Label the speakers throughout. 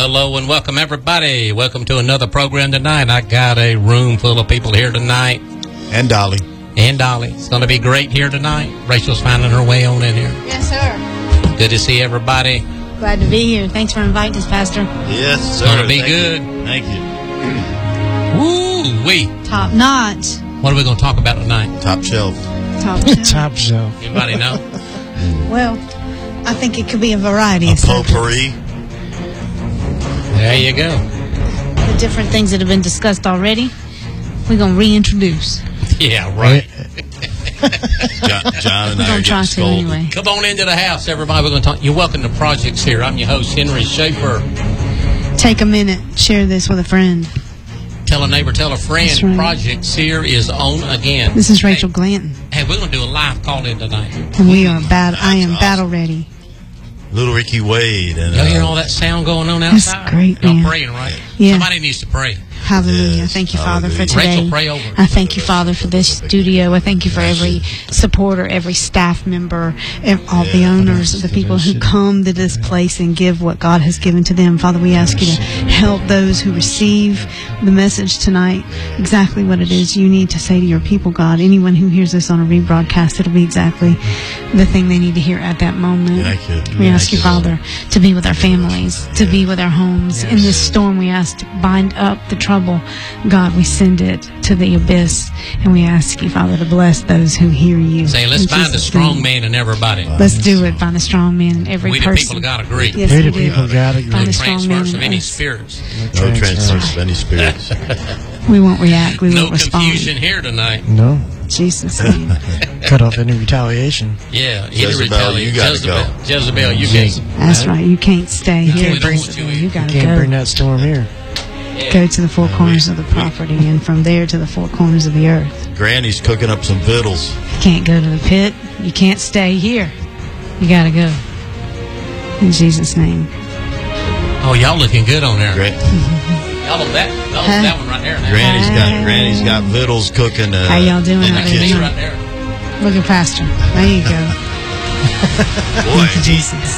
Speaker 1: hello, and welcome, everybody. Welcome to another program tonight. I got a room full of people here tonight.
Speaker 2: And Dolly.
Speaker 1: It's going to be great here tonight. Rachel's finding her way on in here.
Speaker 3: Yes, sir.
Speaker 1: Good to see everybody.
Speaker 3: Glad to be here. Thanks for inviting us, Pastor.
Speaker 2: Yes, sir.
Speaker 1: It's going to be good.
Speaker 2: Thank you.
Speaker 1: Woo-wee.
Speaker 3: Top notch.
Speaker 1: What are we going to talk about tonight?
Speaker 2: Top shelf.
Speaker 4: Top shelf.
Speaker 1: Anybody know?
Speaker 3: Well, I think it could be a variety
Speaker 2: A
Speaker 3: of subjects.
Speaker 2: potpourri.
Speaker 1: There you go.
Speaker 3: The different things that have been discussed already, we're going to reintroduce.
Speaker 1: Yeah, right.
Speaker 2: John and
Speaker 3: We're
Speaker 2: I are
Speaker 3: going to try
Speaker 2: getting
Speaker 3: to
Speaker 2: scolded.
Speaker 3: anyway.
Speaker 1: Come on into the house, everybody. We're going to talk. You're welcome to Projects Here. I'm your host, Henry Schaefer.
Speaker 3: Take a minute. Share this with a friend.
Speaker 1: Tell a neighbor, tell a friend.
Speaker 3: That's right.
Speaker 1: Projects Here is on again.
Speaker 3: This is Rachel Glanton.
Speaker 1: Hey, we're going to do a live call-in tonight.
Speaker 3: And we are I am
Speaker 2: awesome.
Speaker 3: battle ready.
Speaker 2: Little Ricky Wade. And,
Speaker 1: Y'all hear all that sound going on
Speaker 3: That's
Speaker 1: outside?
Speaker 3: great,
Speaker 1: Y'all
Speaker 3: man.
Speaker 1: praying, right?
Speaker 3: Yeah.
Speaker 1: Somebody needs to pray.
Speaker 3: Hallelujah.
Speaker 2: Yes,
Speaker 3: Thank you, Father, for
Speaker 2: hallelujah.
Speaker 3: today.
Speaker 1: Rachel, pray over.
Speaker 3: I thank you, Father, for this studio. I thank you for every supporter, every staff member, all the owners, the people who come to this place and give what God has given to them. Father, we ask you to help those who receive the message tonight, exactly what it is you need to say to your people, God. Anyone who hears this on a rebroadcast, it'll be exactly the thing they need to hear at that moment.
Speaker 2: Thank you.
Speaker 3: We ask you, Father, to be with our families, to be with our homes. In this storm, we ask to bind up the trouble. God, we send it to the abyss, and we ask you, Father, to bless those who hear you.
Speaker 1: Say, let's
Speaker 3: In
Speaker 1: find a
Speaker 3: Jesus'
Speaker 1: strong
Speaker 3: name.
Speaker 1: man in everybody.
Speaker 3: Let's do it. Find a strong man in every
Speaker 1: We the
Speaker 3: person.
Speaker 1: people got to agree.
Speaker 3: Yes,
Speaker 4: We
Speaker 3: we
Speaker 4: the
Speaker 3: do.
Speaker 4: people got to
Speaker 3: Find
Speaker 1: No
Speaker 3: a strong man
Speaker 1: transfers
Speaker 3: in
Speaker 1: of any
Speaker 3: us.
Speaker 1: spirits.
Speaker 2: No transfers of any spirits.
Speaker 3: We won't react. We
Speaker 1: No
Speaker 3: won't respond.
Speaker 1: confusion here tonight.
Speaker 4: No.
Speaker 3: In Jesus' name.
Speaker 4: Cut off any retaliation.
Speaker 1: Yeah.
Speaker 2: Jezebel, you gotta go.
Speaker 1: Jezebel, you can't.
Speaker 3: That's right. You can't stay here.
Speaker 1: we don't want you
Speaker 3: You got to
Speaker 4: Can't
Speaker 3: go.
Speaker 4: bring that storm here.
Speaker 3: Go to the four corners of the property, and from there to the four corners of the earth.
Speaker 2: Granny's cooking up some vittles.
Speaker 3: You can't go to the pit. You can't stay here. You got to go. In Jesus' name.
Speaker 1: Oh, y'all looking good on there.
Speaker 2: Gra-
Speaker 1: Y'all on that one right there. Now.
Speaker 2: Granny's got vittles cooking.
Speaker 3: How y'all doing
Speaker 2: in the
Speaker 3: out there
Speaker 2: kitchen.
Speaker 3: tonight?
Speaker 1: Right there.
Speaker 3: Look at Pastor. There you go.
Speaker 2: Boy,
Speaker 3: Thank you, Jesus.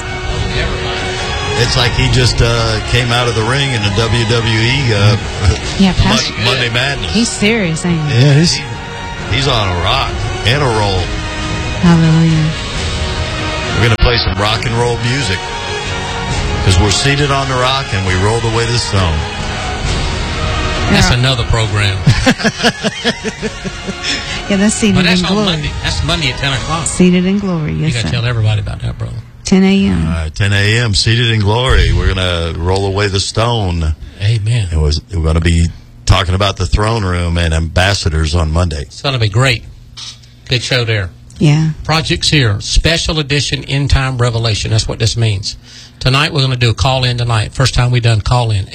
Speaker 2: it's like he just came out of the ring in the WWE
Speaker 3: Yeah, Pastor.
Speaker 2: Monday Madness.
Speaker 3: He's serious, ain't he?
Speaker 4: Yeah,
Speaker 2: He's on a rock and a roll.
Speaker 3: Hallelujah.
Speaker 2: We're going to play some rock and roll music because we're seated on the rock and we roll away the stone.
Speaker 1: That's another program.
Speaker 3: Yeah, that's seated
Speaker 1: But that's
Speaker 3: in
Speaker 1: on
Speaker 3: glory.
Speaker 1: Monday. That's Monday at 10 o'clock.
Speaker 3: Seated in glory,
Speaker 1: You
Speaker 3: yes,
Speaker 1: got to
Speaker 3: sir.
Speaker 1: tell everybody about that, brother.
Speaker 3: 10 a.m.
Speaker 2: All right, 10 a.m., seated in glory. We're going to roll away the stone.
Speaker 1: Amen.
Speaker 2: And we're going to be talking about the throne room and ambassadors on Monday.
Speaker 1: It's going to be great. Good show there.
Speaker 3: Yeah.
Speaker 1: Projects Here, special edition end time revelation. That's what this means. Tonight we're going to do a call in tonight. First time we done call in.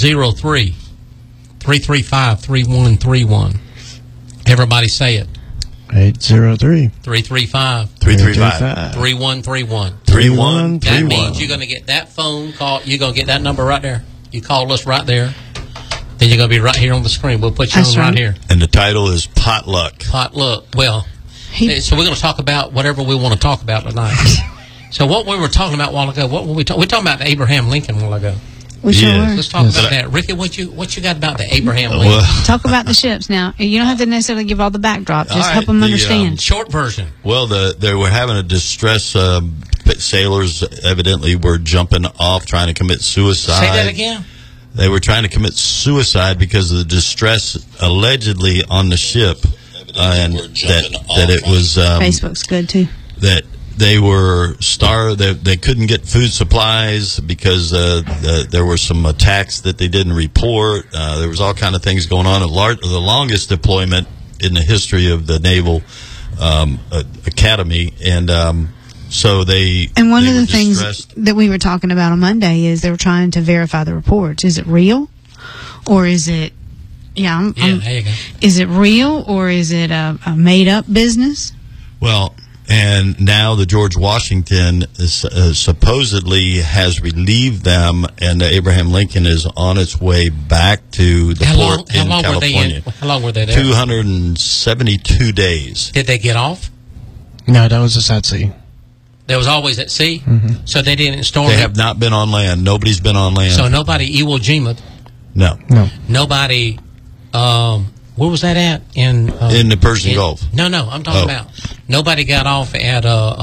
Speaker 1: 803-335-3131. Everybody say it.
Speaker 4: 803.
Speaker 1: 335
Speaker 2: 335
Speaker 1: 3131.
Speaker 2: 3131.
Speaker 1: That means you're going to get that phone call. You're going to get that number right there. You call us right there. Then you're going to be right here on the screen. We'll put you
Speaker 3: That's
Speaker 1: on right
Speaker 3: right.
Speaker 1: here.
Speaker 2: And the title is Potluck.
Speaker 1: Potluck. Well,
Speaker 3: He-
Speaker 1: so we're going to talk about whatever we want to talk about tonight. So what we were talking about a while ago, what were we talking? We're talking about Abraham Lincoln a while ago.
Speaker 3: We sure
Speaker 2: Yeah.
Speaker 3: were.
Speaker 1: Let's talk
Speaker 4: Yes.
Speaker 1: about that. Ricky, what you got about the Abraham Lincoln?
Speaker 2: Well,
Speaker 3: Talk about the ships now. You don't have to necessarily give all the backdrop. Just
Speaker 2: All right,
Speaker 3: help them
Speaker 2: the,
Speaker 3: understand.
Speaker 1: Short version.
Speaker 2: they were having a distress. Sailors evidently were jumping off, trying to commit suicide.
Speaker 1: Say that again.
Speaker 2: They were trying to commit suicide because of the distress allegedly on the ship, and that it was
Speaker 3: Facebook's good, too.
Speaker 2: that they were starved. They couldn't get food supplies because there were some attacks that they didn't report. There was all kind of things going on. The longest deployment in the history of the Naval Academy, and so they.
Speaker 3: And one
Speaker 2: they
Speaker 3: of
Speaker 2: were
Speaker 3: the things
Speaker 2: distressed.
Speaker 3: that we were talking about on Monday is they were trying to verify the reports. Is it real? Or is it... Yeah,
Speaker 1: There you go.
Speaker 3: is it real or is it a made-up business?
Speaker 2: Well, and now the George Washington is, supposedly has relieved them, and the Abraham Lincoln is on its way back to the port in California.
Speaker 1: How long were they there?
Speaker 2: 272 days.
Speaker 1: Did they get off?
Speaker 4: No, that was a at sea.
Speaker 1: That was always at sea, so they didn't storm
Speaker 2: They
Speaker 1: it.
Speaker 2: have not been on land. Nobody's been on land.
Speaker 1: So nobody Iwo Jima,
Speaker 2: No.
Speaker 1: nobody. Where was that at? In
Speaker 2: the Persian Gulf.
Speaker 1: No, I'm talking about nobody got off at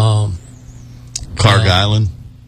Speaker 2: Karg Island.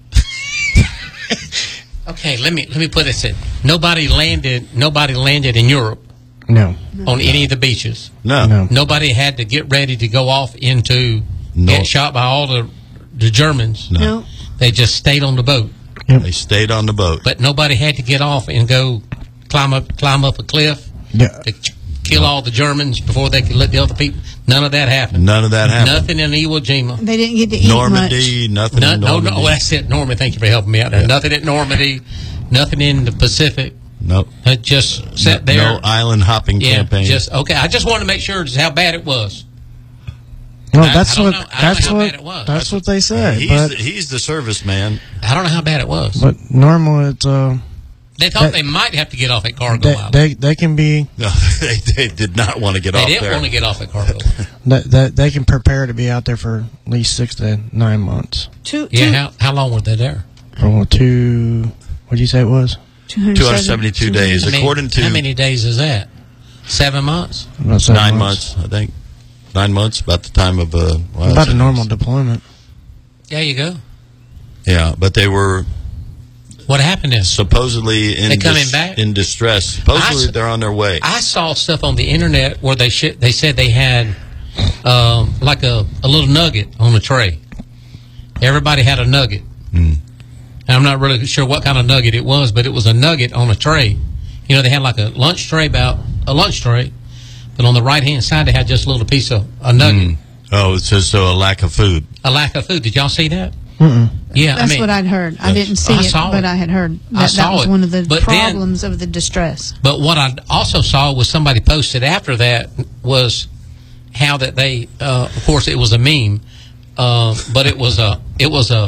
Speaker 1: Okay, let me put this in. Nobody landed in Europe
Speaker 4: No.
Speaker 1: on any of the beaches.
Speaker 2: No.
Speaker 1: Nobody had to get ready to go off into
Speaker 2: No.
Speaker 1: get shot by all the Germans.
Speaker 3: No.
Speaker 1: They just stayed on the boat.
Speaker 2: They stayed on the boat.
Speaker 1: But nobody had to get off and go climb up a cliff
Speaker 4: Yeah.
Speaker 1: to kill all the Germans before they could let the other people. None of that happened.
Speaker 2: None of that happened.
Speaker 1: Nothing in Iwo Jima.
Speaker 3: They didn't get to eat
Speaker 2: Normandy, nothing in Normandy.
Speaker 1: No, that's it. Normandy, thank you for helping me out there.
Speaker 2: Yeah.
Speaker 1: Nothing at Normandy. Nothing in the Pacific.
Speaker 2: Nope.
Speaker 1: It just sat there.
Speaker 2: No island hopping campaign.
Speaker 1: I just wanted to make sure just how bad it was.
Speaker 4: No,
Speaker 1: I
Speaker 4: that's
Speaker 1: don't
Speaker 4: what
Speaker 1: know. I don't
Speaker 4: that's
Speaker 1: know how
Speaker 4: what
Speaker 1: bad it was.
Speaker 4: that's what they say.
Speaker 2: He's the serviceman.
Speaker 1: I don't know how bad it was.
Speaker 4: But normal, it's
Speaker 1: They thought they might have to get off at Cargo Island.
Speaker 4: they can be
Speaker 2: No, they did not want to get off
Speaker 1: They didn't
Speaker 2: there.
Speaker 1: want to get off at Cargo Island.
Speaker 4: they can prepare to be out there for at least 6 to 9 months.
Speaker 1: Yeah, how long were they there?
Speaker 4: From 2, what did you say it was?
Speaker 2: 272 days.
Speaker 1: I mean,
Speaker 2: According to
Speaker 1: how many days is that? 7 months?
Speaker 4: About 7
Speaker 2: 9 months, I think. 9 months, about the time of
Speaker 4: About a normal deployment.
Speaker 1: There you go.
Speaker 2: Yeah, but they were
Speaker 1: What happened is
Speaker 2: supposedly in
Speaker 1: They coming back?
Speaker 2: in distress. Supposedly they're on their way.
Speaker 1: I saw stuff on the internet where they said they had like a little nugget on a tray. Everybody had a nugget. And I'm not really sure what kind of nugget it was, but it was a nugget on a tray. You know, they had like a lunch tray, but on the right hand side they had just a little piece of a nugget.
Speaker 2: Oh, it says so a lack of food.
Speaker 1: A lack of food. Did y'all see that?
Speaker 4: Mm-mm.
Speaker 1: Yeah,
Speaker 3: That's what I'd heard. I didn't see
Speaker 1: I
Speaker 3: it,
Speaker 1: saw
Speaker 3: but
Speaker 1: it.
Speaker 3: I had heard
Speaker 1: I
Speaker 3: that
Speaker 1: saw
Speaker 3: was
Speaker 1: it.
Speaker 3: one of the
Speaker 1: But then-
Speaker 3: problems of the distress.
Speaker 1: But what I also saw was somebody posted after that was how that they, of course, it was a meme, but it was a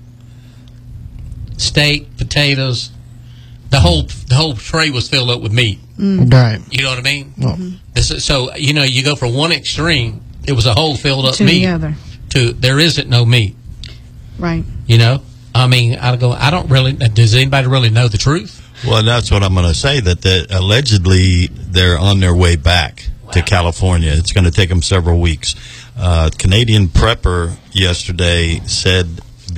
Speaker 1: steak, potatoes. The whole tray was filled up with meat.
Speaker 4: Right.
Speaker 1: You know what I mean?
Speaker 4: Well,
Speaker 1: So you go from one extreme. It was a whole filled up
Speaker 3: To
Speaker 1: meat
Speaker 3: the other.
Speaker 1: to there isn't no meat.
Speaker 3: Right.
Speaker 1: You know, I mean, I don't really. Does anybody really know the truth?
Speaker 2: Well, that's what I'm going to say, that allegedly they're on their way back to California. It's going to take them several weeks. Canadian Prepper yesterday said